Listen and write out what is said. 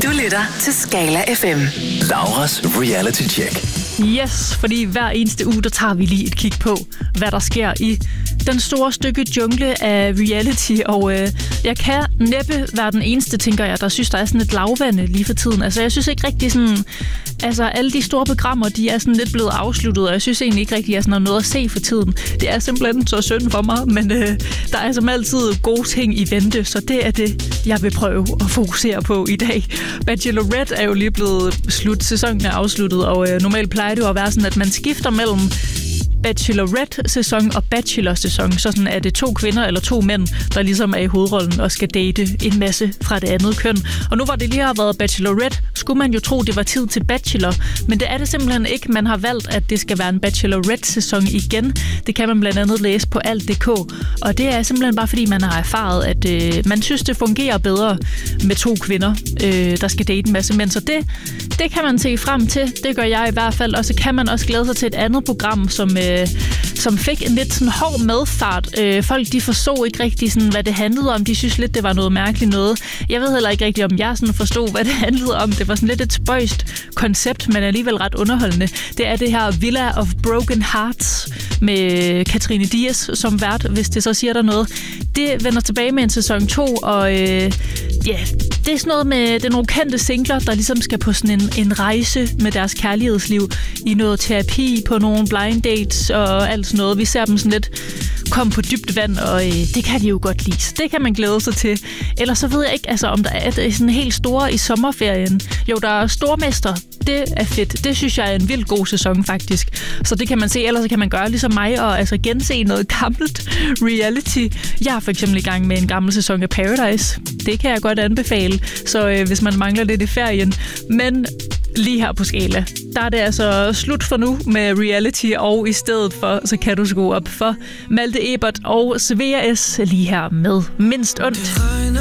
Du lytter til Skala FM. Lauras Reality Check. Yes, fordi hver eneste uge, der tager vi lige et kig på, hvad der sker i den store stykke jungle af reality. Og jeg kan næppe være den eneste, tænker jeg, der synes, der er sådan et lavvande lige for tiden. Altså, jeg synes ikke rigtig sådan... Altså, alle de store programmer, de er sådan lidt blevet afsluttet, og jeg synes egentlig ikke rigtig, at jeg sådan har noget at se for tiden. Det er simpelthen så synd for mig, men der er som altid gode ting i vente, så det er det, jeg vil prøve at fokusere på i dag. Bachelorette er jo lige blevet slut, sæsonen er afsluttet, og normalt plejer det jo at være sådan, at man skifter mellem Bachelorette-sæson og Bachelor-sæson, så sådan er det 2 kvinder eller 2 mænd, der ligesom er i hovedrollen og skal date en masse fra det andet køn. Og nu hvor det lige har været Bachelorette, skulle man jo tro, det var tid til Bachelor, men det er det simpelthen ikke. Man har valgt, at det skal være en Bachelorette-sæson igen. Det kan man blandt andet læse på alt.dk, og det er simpelthen bare fordi, man har erfaret, at man synes, det fungerer bedre med 2 kvinder, der skal date en masse mænd. Så det kan man se frem til. Det gør jeg i hvert fald, og så kan man også glæde sig til et andet program, som fik en lidt sådan hård medfart. Folk, de forstod ikke rigtig, sådan, hvad det handlede om. De synes lidt, det var noget mærkeligt noget. Jeg ved heller ikke rigtig, om jeg sådan forstod, hvad det handlede om. Det var sådan lidt et spøjst koncept, men alligevel ret underholdende. Det er det her Villa of Broken Hearts med Katrine Dias som vært, hvis det så siger der noget. Det vender tilbage med en sæson 2, og det er sådan noget med, det er nogle kendte singler, der ligesom skal på sådan en rejse med deres kærlighedsliv i noget terapi, på nogle blind dates og alt sådan noget. Vi ser dem sådan lidt komme på dybt vand, og det kan de jo godt lide. Det kan man glæde sig til. Ellers så ved jeg ikke, altså, om der er sådan helt store i sommerferien. Jo, der er Stormester. Det er fedt. Det synes jeg er en vildt god sæson, faktisk. Så det kan man se. Ellers kan man gøre ligesom mig og altså gense noget gammelt reality. Jeg er for eksempel i gang med en gammel sæson af Paradise. Det kan jeg godt anbefale. Så hvis man mangler lidt i ferien. Men lige her på Skala, der er det altså slut for nu med reality, og i stedet for, så kan du skrue op for Malte Ebert og Svea S. lige her med Mindst Ondt.